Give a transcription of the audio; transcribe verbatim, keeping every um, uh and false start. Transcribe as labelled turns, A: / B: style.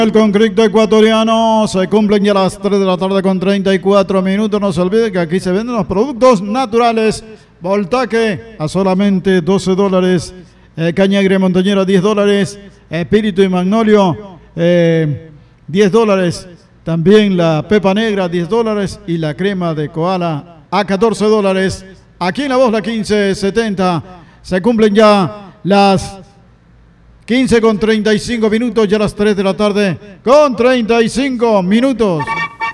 A: El conflicto ecuatoriano, se cumplen ya las tres de la tarde con treinta y cuatro minutos. No se olvide que aquí se venden los productos naturales. Voltaque a solamente doce dólares. Eh, caña agria montañera diez dólares. Espíritu y magnolio eh, diez dólares. También la pepa negra diez dólares. Y la crema de koala a catorce dólares. Aquí en La Voz, la quince setenta. Se cumplen ya las quince con treinta y cinco minutos, ya las tres de la tarde con treinta y cinco minutos.